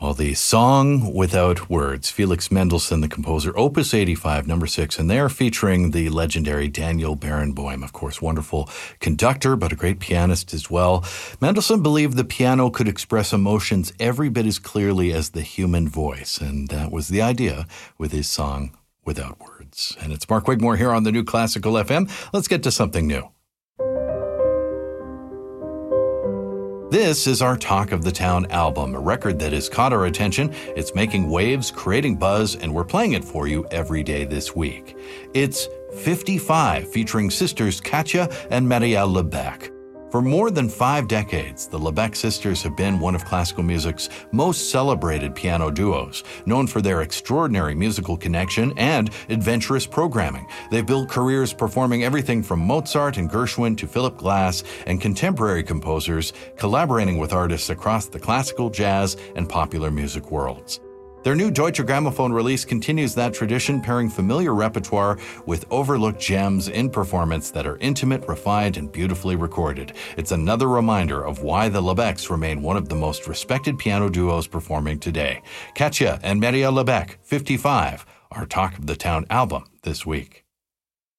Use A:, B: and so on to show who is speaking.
A: Well, the Song Without Words, Felix Mendelssohn, the composer, Opus 85, number 6, and they're featuring the legendary Daniel Barenboim, of course, wonderful conductor, but a great pianist as well. Mendelssohn believed the piano could express emotions every bit as clearly as the human voice, and that was the idea with his Song Without Words. And it's Mark Wigmore here on the New Classical FM. Let's get to something new. This is our Talk of the Town album, a record that has caught our attention. It's making waves, creating buzz, and we're playing it for you every day this week. It's 55, featuring sisters Katja and Marielle Lebec. For more than 5 decades, the Lebec sisters have been one of classical music's most celebrated piano duos, known for their extraordinary musical connection and adventurous programming. They've built careers performing everything from Mozart and Gershwin to Philip Glass and contemporary composers, collaborating with artists across the classical, jazz, and popular music worlds. Their new Deutsche Grammophon release continues that tradition, pairing familiar repertoire with overlooked gems in performance that are intimate, refined, and beautifully recorded. It's another reminder of why the Lebecs remain one of the most respected piano duos performing today. Katja and Marielle Lebec, 55, our Talk of the Town album this week.